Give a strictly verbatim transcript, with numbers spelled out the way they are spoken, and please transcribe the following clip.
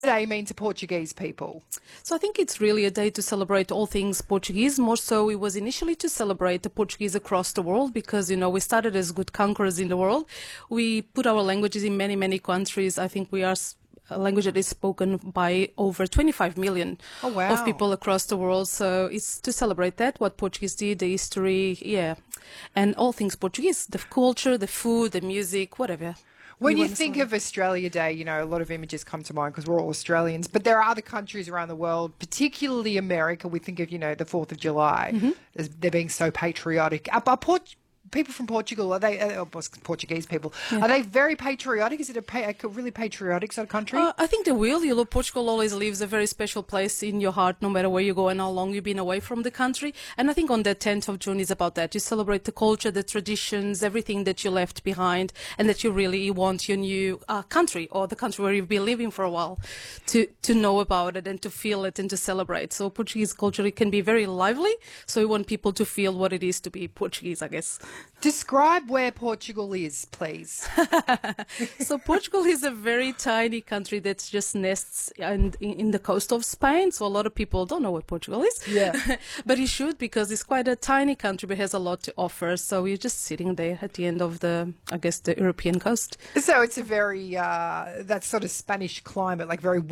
Day mean to Portuguese people? So I think it's really a day to celebrate all things Portuguese. More so, it was initially to celebrate the Portuguese across the world because, you know, we started as good conquerors in the world. We put our languages in many, many countries. I think we are a language that is spoken by over twenty-five million Oh, wow. of people across the world. So it's to celebrate that, what Portuguese did, the history, yeah, and all things Portuguese, the culture, the food, the music, whatever. When We you wanna think celebrate. of Australia Day, you know, a lot of images come to mind because we're all Australians, but there are other countries around the world, particularly America. We think of, you know, the fourth of July as they're being so patriotic. Are, are Port- people from Portugal, are they, uh, Portuguese people, are they very patriotic? Is it a, pa- a really patriotic sort of country? Uh, I think they will. You know, Portugal always leaves a very special place in your heart, no matter where you go and how long you've been away from the country. And I think on the tenth of June is about that. You celebrate the culture, the traditions, everything that you left behind, and that you really want your new uh, country or the country where you've been living for a while to to know about it and to feel it and to celebrate. So Portuguese culture, it can be very lively. So we want people to feel what it is to be Portuguese, I guess. Describe where Portugal is, please. So Portugal is a very tiny country that just nests in, in the coast of Spain. So a lot of people don't know what Portugal is. Yeah. But you should, because it's quite a tiny country, but has a lot to offer. So you're just sitting there at the end of the, I guess, the European coast. So it's a very, uh, that sort of Spanish climate, like very